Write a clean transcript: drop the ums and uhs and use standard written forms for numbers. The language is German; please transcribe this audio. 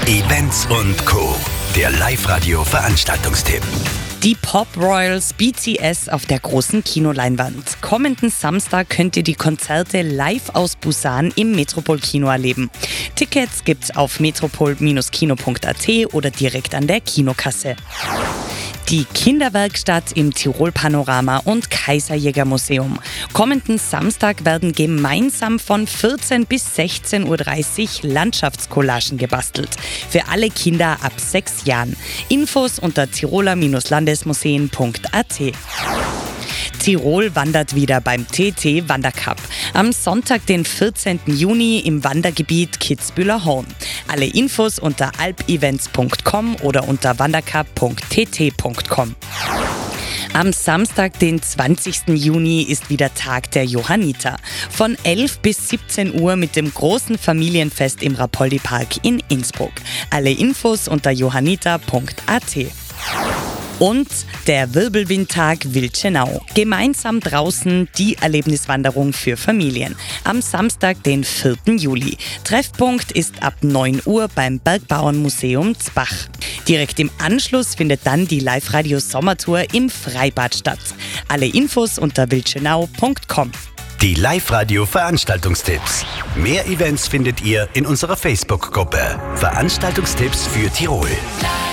Events und Co. Der Live-Radio-Veranstaltungstipp. Die Pop Royals BTS auf der großen Kinoleinwand. Kommenden Samstag könnt ihr die Konzerte live aus Busan im Metropol-Kino erleben. Tickets gibt's auf metropol-kino.at oder direkt an der Kinokasse. Die Kinderwerkstatt im Tirol-Panorama und Kaiserjäger-Museum. Kommenden Samstag werden gemeinsam von 14 bis 16.30 Uhr Landschaftscollagen gebastelt. Für alle Kinder ab 6 Jahren. Infos unter tiroler-landesmuseen.at. Tirol wandert wieder beim TT Wandercup. Am Sonntag, den 14. Juni im Wandergebiet Kitzbühler Horn. Alle Infos unter alpevents.com oder unter wandercup.tt.com. Am Samstag, den 20. Juni, ist wieder Tag der Johanniter. Von 11 bis 17 Uhr mit dem großen Familienfest im Rapoldi-Park in Innsbruck. Alle Infos unter johanniter.at. Und der Wirbelwindtag Wildschenau. Gemeinsam draußen die Erlebniswanderung für Familien. Am Samstag, den 4. Juli. Treffpunkt ist ab 9 Uhr beim Bergbauernmuseum Zbach. Direkt im Anschluss findet dann die Live-Radio-Sommertour im Freibad statt. Alle Infos unter wildschenau.com. Die Live-Radio-Veranstaltungstipps. Mehr Events findet ihr in unserer Facebook-Gruppe. Veranstaltungstipps für Tirol.